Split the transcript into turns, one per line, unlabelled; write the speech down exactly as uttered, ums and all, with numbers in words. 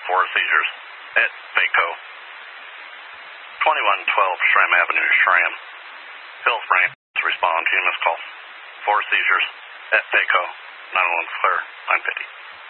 four seizures at Vaco. twenty-one twelve Schramm Avenue, Schramm. Phil Frank, respond to missed call. Four seizures at Vaco. nine one one Claire, nine fifty.